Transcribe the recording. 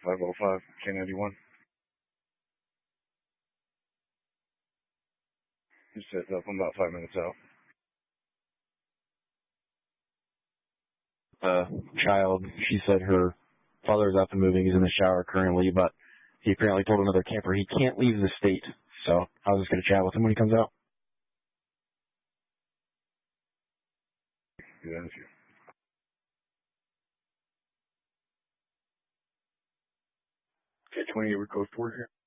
505 K91. Just heads up, I'm about 5 minutes out. Child, she said her father's up and moving. He's in the shower currently, but he apparently told another camper he can't leave the state. So I was just going to chat with him when he comes out. Good interview. Okay, 28 code 4 here.